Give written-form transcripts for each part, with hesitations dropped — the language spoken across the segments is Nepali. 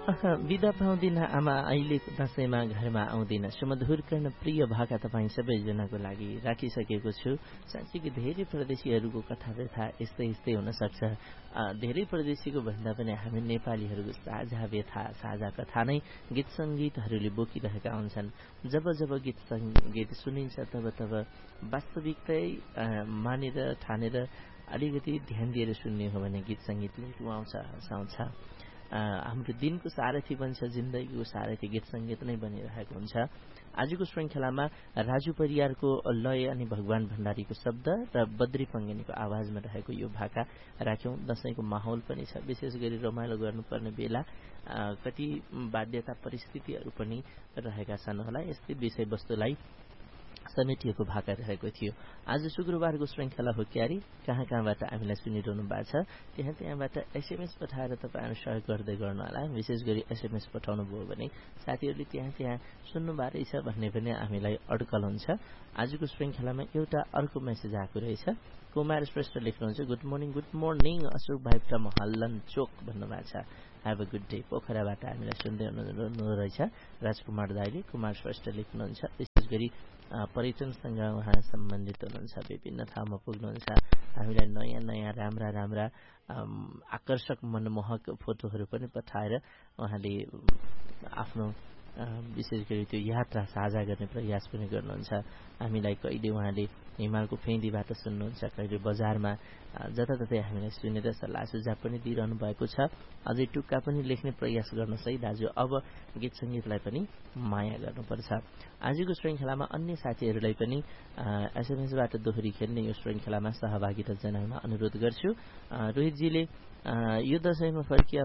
बिदा पाउँदिन आमा अहिले दसैँमा घरमा आउँदिन सुमधुर गर्न प्रिय भाका तपाईँ सबैजनाको लागि राखिसकेको छु। साँच्चीकै धेरै परदेशीहरूको कथा व्यथा यस्तै यस्तै हुनसक्छ। धेरै परदेशीको भन्दा पनि हामी नेपालीहरूको साझा व्यथा साझा कथा नै गीत सङ्गीतहरूले बोकिरहेका हुन्छन्। जब जब गीत सङ्गीत सुनिन्छ तब तब वास्तविकतै मानेर ठानेर अलिकति ध्यान दिएर सुन्ने हो भने गीत सङ्गीतले रुवाउँछ हँसाउँछ। हाम्रो दिनको सारथी बन्छ, जिन्दगीको सारथी गीत सङ्गीत नै बनिरहेको हुन्छ। आजको श्रृङ्खलामा राजु परियारको लय अनि भगवान भण्डारीको शब्द र बद्री पङ्गेनीको आवाजमा रहेको यो भाका राख्यौँ। दसैँको माहौल पनि छ, विशेष गरी रमाइलो गर्नुपर्ने बेला कति बाध्यता परिस्थितिहरू पनि रहेका छन् होला। यस्तै विषयवस्तुलाई समेटिएको भाका रहेको थियो। आज शुक्रबारको श्रृङ्खला हो क्यारी। कहाँ कहाँबाट हामीलाई सुनिरहनु भएको छ त्यहाँबाट एसएमएस पठाएर तपाईँहरू सहयोग गर्दै गर्नु होला। विशेष गरी एसएमएस पठाउनु भयो भने साथीहरूले त्यहाँ सुन्नु भएको रहेछ भन्ने पनि हामीलाई अड्कल हुन्छ। आजको श्रृङ्खलामा एउटा अर्को मेसेज आएको रहेछ। कुमार श्रेष्ठ लेख्नुहुन्छ, गुड मर्निङ अशोक भाइ फ्रम हल्लन चोक भन्नुभएको छ। Have a good day. पोखराबाट हामीलाई सुन्दै हुनु रहेछ राजकुमार दाइले। कुमार श्रेष्ठ लेख्नुहुन्छ, विशेष गरी पर्यटनसँग उहाँ सम्बन्धित हुनुहुन्छ, विभिन्न ठाउँमा पुग्नुहुन्छ, हामीलाई नयाँ नयाँ राम्रा आकर्षक मनमोहक फोटोहरू पनि पठाएर उहाँले आफ्नो विशेष गरी त्यो यात्रा साझा गर्ने प्रयास पनि गर्नुहुन्छ। हामीलाई कहिले उहाँले हिमालको फेदीबाट सुन्नुहुन्छ, कहिले बजारमा जताततै हामीलाई सुनेर सल्लाह सुझाव पनि दिइरहनु भएको छ। अझै टुक्का पनि लेख्ने प्रयास गर्नुहोस् है दाजु। अब गीत सङ्गीतलाई पनि माया गर्नुपर्छ। आजको श्रृङ्खलामा अन्य साथीहरूलाई पनि एसएमएसबाट दोहोरी खेल्ने यो श्रृङ्खलामा सहभागिता जनाउन अनुरोध गर्छु। रोहितजीले यो दसैँमा फर्किआउ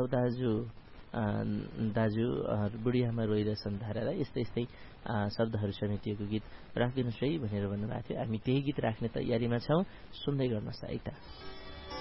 दाजु बुढियामा रोइरहेछन् धारा, यस्तै यस्तै शब्दहरू समेटिएको गीत राखिदिनुहोस् है भनेर भन्नुभएको थियो। हामी त्यही गीत राख्ने तयारीमा छौँ, सुन्दै गर्नुहोस् है त।